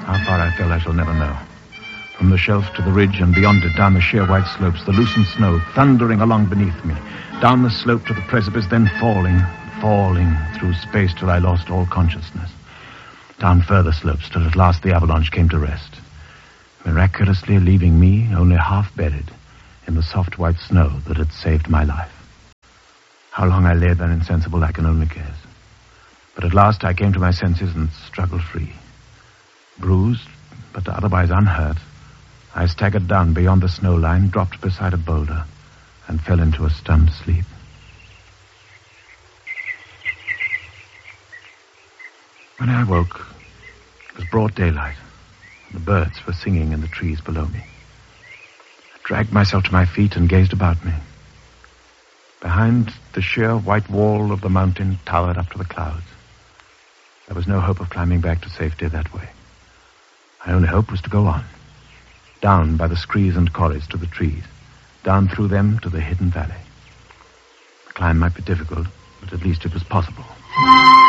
How far I fell, I shall never know. From the shelf to the ridge and beyond it, down the sheer white slopes, the loosened snow thundering along beneath me. Down the slope to the precipice, then falling through space till I lost all consciousness. Down further slopes till at last the avalanche came to rest, miraculously leaving me only half buried in the soft white snow that had saved my life. How long I lay there insensible, I can only guess. But at last I came to my senses and struggled free. Bruised, but otherwise unhurt, I staggered down beyond the snow line, dropped beside a boulder, and fell into a stunned sleep. When I awoke, it was broad daylight, and the birds were singing in the trees below me. I dragged myself to my feet and gazed about me. Behind the sheer white wall of the mountain towered up to the clouds. There was no hope of climbing back to safety that way. My only hope was to go on, down by the screes and corries to the trees, down through them to the hidden valley. The climb might be difficult, but at least it was possible.